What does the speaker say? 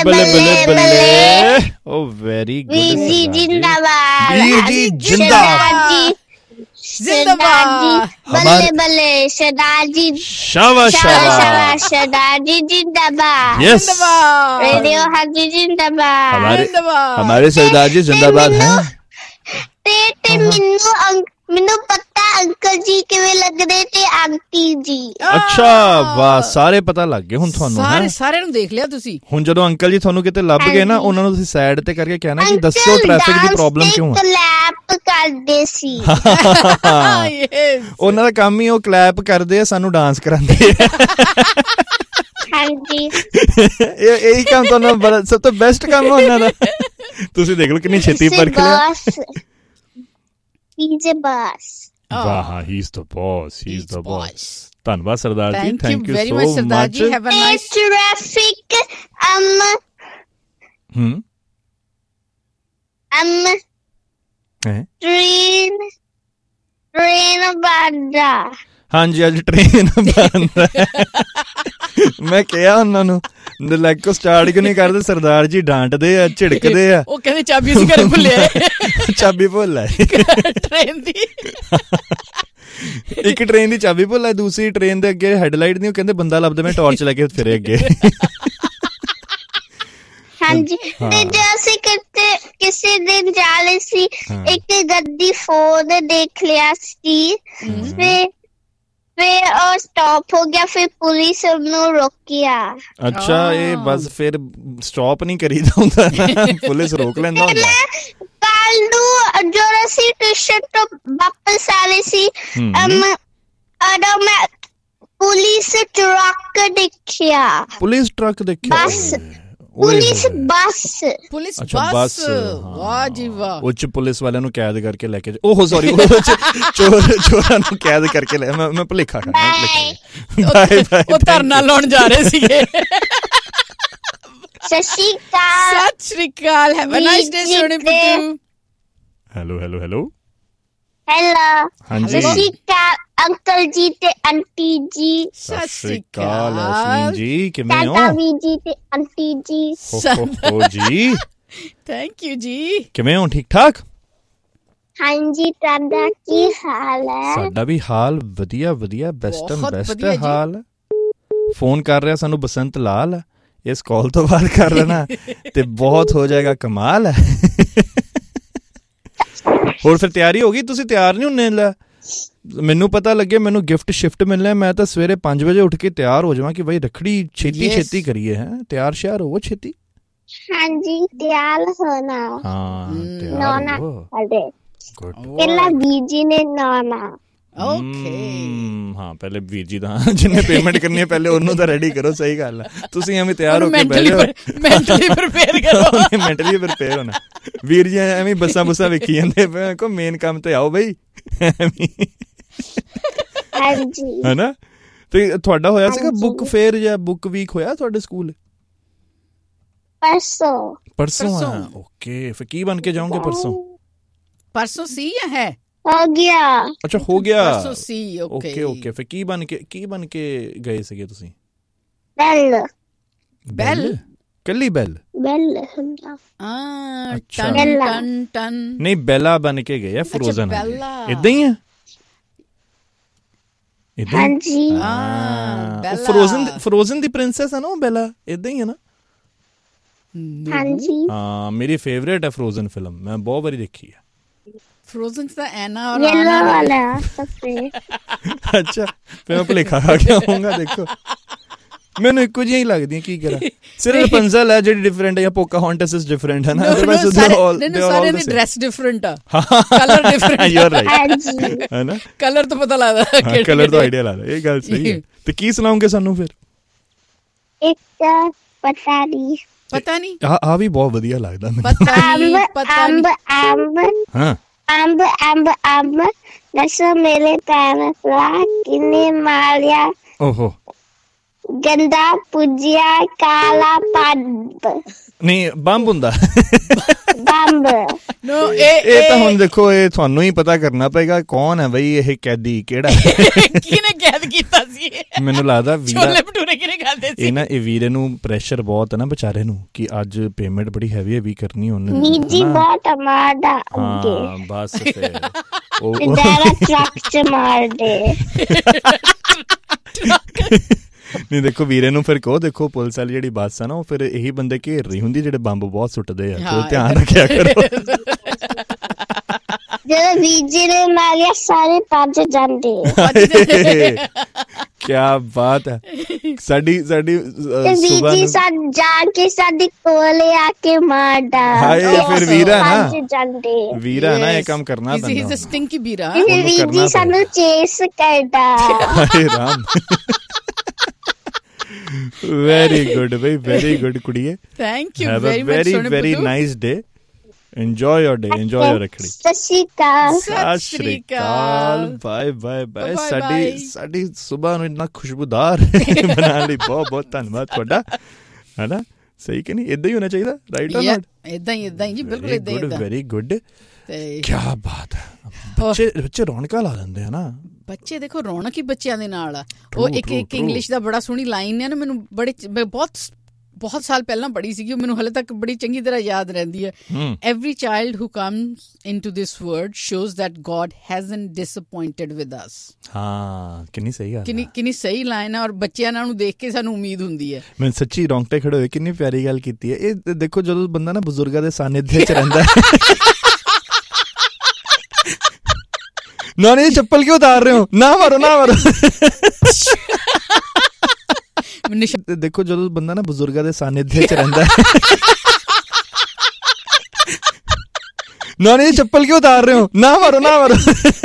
ਬੱਲੇ ਬੱਲੇ ਬੱਲੇ। ਓ ਵੈਰੀ ਗੁੱਡ ਵੀਰ ਜੀ ਜਿੰਦਾਬਾਦ, ਵੀਰ ਜੀ ਜਿੰਦਾਬਾਦ, सरदार जी बल्ले बल्ले, सरदार जी शाबाश शाबाश, शाबाश। सरदार जी जिंदाबाद, यस रेडियो हाजी जिंदाबाद, हमारे सरदार जी जिंदाबाद हैं। ਤੇ ਮੈਨੂੰ ਪਤਾ ਅੰਕਲ ਜੀ ਕਿਵੇਂ ਲੱਗਦੇ ਤੇ ਆਂਟੀ ਜੀ। ਅੱਛਾ ਵਾਹ, ਸਾਰੇ ਪਤਾ ਲੱਗ ਗਏ ਹੁਣ ਤੁਹਾਨੂੰ। ਸਾਰਿਆਂ ਨੂੰ ਦੇਖ ਲਿਆ ਤੁਸੀਂ। ਹੁਣ ਜਦੋਂ ਅੰਕਲ ਜੀ ਤੁਹਾਨੂੰ ਕਿਤੇ ਲੱਭ ਗਏ ਨਾ, ਉਹਨਾਂ ਨੂੰ ਤੁਸੀਂ ਸਾਈਡ ਤੇ ਕਰਕੇ ਕਹਿਣਾ ਕਿ ਦੱਸੋ ਟ੍ਰੈਫਿਕ ਦੀ ਪ੍ਰੋਬਲਮ ਕਿਉਂ ਹੈ। ਕਲੈਪ ਕਰਦੇ ਸੀ। ਉਹਨਾਂ ਦਾ ਕੰਮ ਹੀ ਉਹ ਕਲੈਪ ਕਰਦੇ ਆ, ਸਾਨੂੰ ਡਾਂਸ ਕਰਾਉਂਦੇ ਆ। ਹਾਂਜੀ ਇਹੀ ਕੰਮ ਤੁਹਾਨੂੰ ਬੜਾ ਸਭ ਤੋਂ ਬੈਸਟ ਕੰਮ ਹੈ ਉਹਨਾਂ ਦਾ। ਤੁਸੀਂ ਦੇਖ ਲਓ ਕਿੰਨੀ ਛੇਤੀ ਪਰਖ ਲਿਆ। He's a boss. ਵਾਹ, he's the boss, he's the boss. ਧੰਨਵਾਦ Sardar ji, thank you so much. Have a nice traffic train ਬੰਦਾ। ਹਾਂਜੀ, ਅੱਜ ਟ੍ਰੇਨ ਬੰਦ। ਮੈਂ ਕਿਹਾ ਉਹਨਾਂ ਨੂੰ ਲੈਗੋ ਸਟਾਰਟ ਕਿਉਂ ਨਹੀਂ ਕਰਦੇ, ਸਰਦਾਰ ਜੀ ਡਾਂਟਦੇ ਆ, ਝਿੜਕਦੇ ਆ। ਉਹ ਕਹਿੰਦੇ ਚਾਬੀ ਅਸੀਂ ਘਰੇ ਭੁੱਲਿਆ, ਚਾਬੀ ਭੁੱਲ ਆਏ ਟ੍ਰੇਨ ਦੀ। ਇੱਕ ਟ੍ਰੇਨ ਦੀ ਚਾਬੀ ਭੁੱਲ ਆਏ, ਦੂਸਰੀ ਟ੍ਰੇਨ ਦੇ ਅੱਗੇ ਹੈਡਲਾਈਟ ਨਹੀਂ, ਉਹ ਕਹਿੰਦੇ ਬੰਦਾ ਲੱਭਦਾ, ਮੈਂ ਟਾਰਚ ਲੈ ਕੇ ਫਿਰੇ ਅੱਗੇ। ਹਾਂਜੀ, ਤੇ ਜੇ ਅਸੀਂ ਕਿਸੇ ਦਿਨ ਜਾ ਰਹੇ ਸੀ, ਇੱਕ ਗੱਡੀ ਫੋਨ ਦੇਖ ਲਿਆ ਸੀ, ਫਿਰ ਉਹ ਸਟਾਪ ਹੋ ਗਿਆ, ਫਿਰ ਪੁਲਿਸ ਉਹਨੂੰ ਰੋਕਿਆ। ਅੱਛਾ, ਇਹ ਬਸ ਫਿਰ ਸਟਾਪ ਨਹੀਂ ਕਰੀਦਾ ਹੁੰਦਾ, ਪੁਲਿਸ ਰੋਕ ਲੈਂਦਾ ਹੁੰਦਾ। ਕੱਲ ਨੂੰ ਜਦੋਂ ਅਸੀਂ ਟਿਊਸ਼ਨ ਤੋਂ ਵਾਪਸ ਆ ਰਹੇ ਸੀ, ਉਦੋਂ ਮੈਂ ਪੁਲਿਸ ਟਰੱਕ ਦੇਖਿਆ। ਪੁਲਿਸ ਟਰੱਕ ਦੇਖਿਆ? ਪੁਲਿਸ ਬੱਸ। ਵਾਹ ਜੀ ਵਾਹ। ਉਹ 'ਚ ਪੁਲਿਸ ਵਾਲਿਆਂ ਨੂੰ ਕੈਦ ਕਰਕੇ ਲੈ ਕੇ, ਉਹ ਸੌਰੀ, ਚੋਰਾਂ ਨੂੰ ਕੈਦ ਕਰਕੇ ਲੈ, ਮੈਂ ਭੁਲੇਖਾ ਖਾਇਆ। ਉਹ ਧਰਨਾ ਲਾਉਣ ਜਾ ਰਹੇ ਸੀਗੇ। ਸਤਿ ਸ਼੍ਰੀ ਅਕਾਲ। ਸਤਿ ਸ਼੍ਰੀ ਅਕਾਲ। ਹੈਵ ਅ ਨਾਈਸ ਡੇ ਸੋਹਣੇ ਪੁੱਤੂ। Hello hello hello hello. ਹਾਂਜੀ, ਸਤਿ ਸ਼੍ਰੀ ਅਕਾਲ ਅੰਕਲ ਜੀ ਤੇ ਆਂਟੀ ਜੀ। ਸਤਿ ਸ਼੍ਰੀ ਅਕਾਲ ਅਸ਼ਵੀਨ ਜੀ, ਕਿਵੇਂ ਹੋ? ਦਾਦੀ ਜੀ ਤੇ ਆਂਟੀ ਜੀ। ਹੋ ਜੀ, ਥੈਂਕ ਯੂ ਜੀ। ਕਿਵੇਂ ਹੋ? ਠੀਕ ਠਾਕ? ਹਾਂਜੀ, ਤੁਹਾਡਾ ਕੀ ਹਾਲ ਹੈ? ਸਾਡਾ ਵੀ ਹਾਲ ਵਧੀਆ ਵਧੀਆ, ਬੈਸਟ ਹਾਲ। ਫੋਨ ਕਰ ਰਿਹਾ ਸਾਨੂੰ ਬਸੰਤ ਲਾਲ, ਇਸ ਕਾਲ ਤੋਂ ਬਾਅਦ ਕਰ ਲੈਣਾ ਤੇ ਬਹੁਤ ਹੋ ਜਾਏਗਾ ਕਮਾਲ। ਹੋਰ ਫਿਰ ਤਿਆਰੀ ਹੋ ਗਈ? ਤੁਸੀਂ ਤਿਆਰ ਨਹੀਂ ਹੁੰਨੇ? ਲੈ, ਮੈਨੂੰ ਪਤਾ ਲੱਗੇ ਮੈਨੂੰ ਗਿਫਟ ਸ਼ਿਫਟ ਮਿਲਣਾ, ਮੈਂ ਤਾਂ ਸਵੇਰੇ 5 ਵਜੇ ਉੱਠ ਕੇ ਤਿਆਰ ਹੋ ਜਾਵਾਂ ਕਿ ਬਈ ਰੱਖੜੀ ਛੇਤੀ ਕਰੀਏ। ਹੈ ਤਿਆਰ ਸ਼ਿਆਰ ਹੋਵੋ ਛੇਤੀ। ਹਾਂਜੀ, ਤਿਆਰ ਹੋਣਾ। ਹਾਂ, ਤਿਆਰ ਹੋ। ਪਹਿਲਾਂ ਵੀਰ ਜੀ ਨੇ ਨਾਨਾ। ਹਾਂ, ਪਹਿਲੇ ਵੀਰ ਜੀ ਦਾ ਜਿਹਨੇ ਪੇਮੈਂਟ ਕਰਨੀ ਹੈ ਪਹਿਲੇ ਉਹਨੂੰ ਤਾਂ ਰੈਡੀ ਕਰੋ। ਸਹੀ ਗੱਲ ਹੈ, ਤੁਸੀਂ ਐਵੇਂ ਤਿਆਰ ਹੋ ਕੇ ਬਹਿ ਜਾਓ। ਮੈਂਟਲੀ ਪ੍ਰਿਪੇਅਰ ਹੋਣਾ। ਵੀਰ ਜੀ ਐਵੇਂ ਬੱਸਾਂ ਬੁੱਸਾਂ ਵੇਖੀ ਜਾਂਦੇ, ਕੋ ਮੇਨ ਕੰਮ ਤੇ ਆਓ ਬਈ। ਹਨਾ? ਤੇ ਤੁਹਾਡਾ ਹੋਇਆ ਸੀਗਾ ਬੁੱਕ ਫੇਅਰ ਜਾਂ ਬੁੱਕ ਵੀਕ ਹੋਇਆ ਤੁਹਾਡੇ ਸਕੂਲ? ਪਰਸੋਂ ਆ? ਓਕੇ, ਫਿਰ ਕੀ ਬਣ ਕੇ ਜਾਓਗੇ ਪਰਸੋਂ ਸੀ ਜਾਂ ਹੈ? ਹੋ ਗਿਆ। ਅੱਛਾ, ਹੋ ਗਿਆ। ਪਰਸੋਂ ਸੀ। ਓਕੇ, ਫਿਰ ਕੀ ਬਣ ਕੇ ਗਏ ਸੀਗੇ ਤੁਸੀਂ? ਬੈਲ। ਕੱਲੀ ਬੈਲ? ਟਨ। ਨਹੀਂ, ਬੈਲਾ ਬਣ ਕੇ ਗਏ ਆ, ਫਰੋਜ਼ਨ। ਏਦਾਂ ਹੀ ਆ? ਹਾਂਜੀ, ਫਰੋਜ਼ਨ ਦੀ ਪ੍ਰਿੰਸੈਸ ਹੈ ਨਾ ਉਹ ਬੈਲਾ, ਏਦਾਂ ਹੀ ਹੈ ਨਾ? ਹਾਂਜੀ। ਹਾਂ, ਮੇਰੀ ਫੇਵਰੇਟ ਹੈ ਫਰੋਜ਼ਨ ਫਿਲਮ, ਮੈਂ ਬਹੁਤ ਵਾਰੀ ਦੇਖੀ ਹੈ। ਫਰੋਜ਼ਨ ਦਾ ਐਨਾ ਔਰ ਆਨਾ ਵਾਲਾ ਸਭ ਤੇ। ਅੱਛਾ, ਫਿਰ ਮੈਂ ਭੁਲੇਖਾ ਖਾ ਕੇ ਆਉਂਗਾ। ਦੇਖੋ, ਮੈਨੂੰ ਇੱਕੋ ਜਿਹੀਆਂ ਹੀ ਲੱਗਦੀਆਂ, ਕੀ ਕਰਾਂ। ਸਿਰਫ ਰਪੰਜ਼ਲ ਹੈ ਜਿਹੜੀ ਡਿਫਰੈਂਟ ਹੈ, ਜਾਂ ਪੋਕਾਹੌਂਟਸ ਡਿਫਰੈਂਟ ਹੈ ਨਾ। ਸਾਰਿਆਂ ਦੀ ਡਰੈਸ ਡਿਫਰੈਂਟ ਆ, colour different. You are right, ਹੈ ਨਾ? ਕਲਰ ਤੋਂ ਪਤਾ ਲੱਗਦਾ, ਕਲਰ ਤੋਂ ਆਈਡੀਆ ਲੱਗਦਾ। ਇਹ ਗੱਲ ਸਹੀ ਹੈ। ਤੇ ਕੀ ਸੁਣਾਓਗੇ ਸਾਨੂੰ ਫਿਰ? ਇੱਕ ਪਤਾ ਨਹੀਂ। ਆ ਵੀ ਬਹੁਤ ਵਧੀਆ ਲੱਗਦਾ ਮੈਨੂੰ। ਅੰਬ ਦੱਸੋ ਮੇਰੇ ਭੈਣ ਭਰਾ ਕਿੰਨੇ ਮਾਰਿਆ? ਓਹੋ, ਗੰਦਾ ਪੁੱਜਿਆ ਕਾਲਾ ਪੰਬ। ਨਹੀਂ, ਬੰਬ ਹੁੰਦਾ। ਬੰਬ ਇਹ ਤਾਂ ਹੁਣ ਦੇਖੋ, ਇਹ ਤੁਹਾਨੂੰ ਹੀ ਪਤਾ ਕਰਨਾ ਪਏਗਾ ਕੌਣ ਹੈ ਬਈ ਇਹ ਕੈਦੀ, ਕਿਹੜਾ ਕਿਹਨੇ ਕੈਦ ਕੀਤਾ ਸੀ। ਮੈਨੂੰ ਲੱਗਦਾ ਛੋਲੇ ਭਟੂਰੇ ਕਿਹਨੇ ਖਾਦੇ ਸੀ। ਇਹ ਵੀਰੇ ਨੂੰ ਪ੍ਰੈਸ਼ਰ ਬਹੁਤ ਹੈ ਨਾ ਵਿਚਾਰੇ ਨੂੰ, ਕਿ ਅੱਜ ਪੇਮੈਂਟ ਬੜੀ ਹੈਵੀ ਕਰਨੀ ਉਹਨੇ। ਵੀਜੀ ਬਹੁਤ ਮਾਰਦਾ ਅੱਗੇ। ਹਾਂ ਬਸ ਫਿਰ ਉਹ ਟਰੱਕ ਚ ਮਾਰ ਦੇ। ਨਹੀਂ ਦੇਖੋ ਵੀਰੇ ਨੂੰ ਫਿਰ ਕਹੋ, ਦੇਖੋ ਪੁਲਿਸ ਵਾਲੀ ਜਿਹੜੀ ਬੱਸ ਆ ਨਾ, ਉਹ ਫਿਰ ਇਹੀ ਬੰਦੇ ਘੇਰ ਰਹੀ ਹੁੰਦੀ ਜਿਹੜੇ ਬੰਬ ਬਹੁਤ ਸੁੱਟਦੇ ਆ, ਤੇ ਧਿਆਨ ਰੱਖਿਆ ਕਰੋ। ਜਦੋਂ ਵੀਜੀ ਨੇ ਮਾਰਿਆ ਸਾਰੇ ਭੱਜ ਜਾਂਦੇ। ਕਿਆ ਬਾਤ ਹੈ। ਸਾਡੀ ਵੀਜੀ ਸਾਨੂੰ ਜਾਣ ਕੇ ਸਾਡੇ ਕੋਲੇ ਆ ਕੇ ਮਾਰਦਾ। ਹਾਏ ਫਿਰ ਵੀਰਾ ਨਾ, ਭੱਜ ਜਾਂਦੇ। ਵੀਰਾ ਨਾ ਇਹ ਕੰਮ ਕਰਨਾ ਪੈਂਦਾ। He's a stinky vera. VG ਸਾਨੂੰ ਚੇਸ ਕਰਦਾ। ਹਾਏ ਰਾਮ। ਵੈਰੀ ਗੁੱਡ ਬਈ, ਵੈਰੀ ਗੁੱਡ ਕੁੜੀਏ। Thank you very much. Very very nice day. Enjoy your day, enjoy your Rakhri. ਸਤਿ ਸ਼੍ਰੀ ਅਕਾਲ। ਸਤਿ ਸ਼੍ਰੀ ਅਕਾਲ। Bye bye bye. ਸਾਡੀ ਸੁਬਾਹ ਨੂੰ ਇੰਨਾ ਖੁਸ਼ਬੂਦਾਰ ਬਣਾਉਣ ਲਈ ਬਹੁਤ ਬਹੁਤ ਧੰਨਵਾਦ ਤੁਹਾਡਾ, ਹੈ ਨਾ। ਸਹੀ ਕਿ ਨਹੀਂ? ਏਦਾਂ ਹੀ ਹੋਣਾ ਚਾਹੀਦਾ, ਰਾਈਟ ਔਰ ਨੋਟ? ਏਦਾਂ ਹੀ ਜੀ, ਬਿਲਕੁਲ ਏਦਾਂ ਹੀ। Very good. ਕਿਆ ਬਾਤ ਹੈ। ਬੱਚੇ ਰੌਣਕਾਂ ਲਾ ਦਿੰਦੇ ਆ ਨਾ। ਬੱਚੇ ਦੇਖੋ, ਰੌਣਕ ਹੀ ਬੱਚਿਆਂ ਦੇ ਨਾਲ ਆ। ਉਹ ਇੱਕ ਇੰਗਲਿਸ਼ ਦਾ ਬੜਾ ਸੋਹਣੀ ਲਾਈਨ ਹੈ ਨਾ, ਮੈਨੂੰ ਬਹੁਤ ਸਾਲ ਪਹਿਲਾਂ ਪੜ੍ਹੀ ਸੀਗੀ, ਉਹ ਮੈਨੂੰ ਹਲੇ ਤੱਕ ਬੜੀ ਚੰਗੀ ਤਰ੍ਹਾਂ ਯਾਦ ਰਹਿੰਦੀ ਹੈ। Every child who comes into this world shows that God hasn't disappointed with us। ਹਾਂ, ਕਿੰਨੀ ਸਹੀ ਗੱਲ, ਕਿੰਨੀ ਸਹੀ ਲਾਈਨ ਹੈ। ਔਰ ਬੱਚਿਆਂ ਨੂੰ ਦੇਖ ਕੇ ਸਾਨੂੰ ਉਮੀਦ ਹੁੰਦੀ ਹੈ। ਮੈਂ ਸੱਚੀ ਰੌਂਗਟੇ ਖੜੇ ਹੋਏ। ਕਿੰਨੀ ਪਿਆਰੀ ਗੱਲ ਕੀਤੀ ਹੈ। ਇਹ ਦੇਖੋ, ਜਦੋਂ ਬੰਦਾ ਨਾ ਬਜ਼ੁਰਗਾਂ ਦੇ ਸਾਨਿਧਿਆ ਚ ਰਹਿੰਦਾ ਨਾ, ਨਹੀਂ ਚੱਪਲ ਕਿਉਂ ਉਤਾਰ ਰਹੇ ਹੋ? ਨਾ ਮਾਰੋ ਨਾ ਮਾਰੋ। ਦੇਖੋ, ਜਦੋਂ ਬੰਦਾ ਨਾ ਬਜ਼ੁਰਗਾਂ ਦੇ ਸਾਨਿਧਿਆ ਚ ਰਹਿੰਦਾ ਨਾ, ਨਹੀਂ ਚੱਪਲ ਕਿਉਂ ਉਤਾਰ ਰਹੇ ਹੋ? ਨਾ ਮਾਰੋ ਨਾ ਮਾਰੋ।